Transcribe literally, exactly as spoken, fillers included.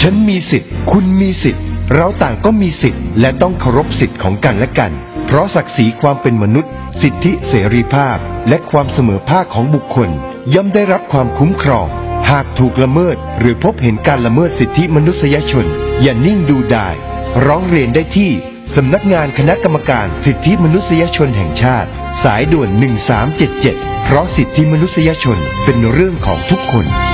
ฉันมีสิทธิ์คุณมีสิทธิ์เราต่างก็มีสิทธิ์และต้องเคารพสิทธิ์ของกันและกันเพราะศักดิ์ศรีความเป็นมนุษย์สิทธิเสรีภาพและความเสมอภาคของบุคคลย่อมได้รับความคุ้มครองหากถูกละเมิดหรือพบเห็นการละเมิดสิทธิมนุษยชนอย่านิ่งดูดายร้องเรียนได้ที่สำนักงานคณะกรรมการสิทธิมนุษยชนแห่งชาติสายด่วนหนึ่งสามเจ็ดเจ็ดเพราะสิทธิมนุษยชนเป็นเรื่องของทุกคน